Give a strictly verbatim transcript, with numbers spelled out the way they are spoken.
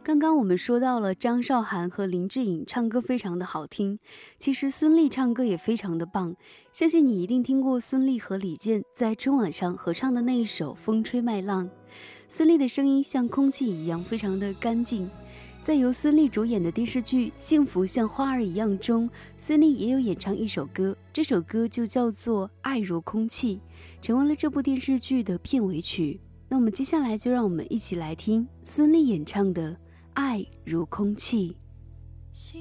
刚刚我们说到了张韶涵和林志颖唱歌非常的好听，其实孙俪唱歌也非常的棒。相信你一定听过孙俪和李健在春晚上合唱的那一首《风吹麦浪》。孙俪的声音像空气一样非常的干净。在由孙俪主演的电视剧《幸福像花儿一样》中，孙俪也有演唱一首歌，这首歌就叫做《爱如空气》，成为了这部电视剧的片尾曲。那我们接下来就让我们一起来听孙俪演唱的爱如空气。 幸